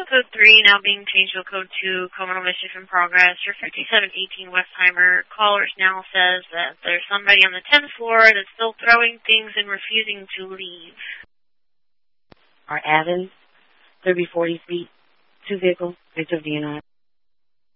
code 3 now being changed to code 2, criminal mischief in progress. Your 5718 Westheimer caller now says that there's somebody on the 10th floor that's still throwing things and refusing to leave. Our Evans, 3040 feet, 2 vehicle, Victor DNR.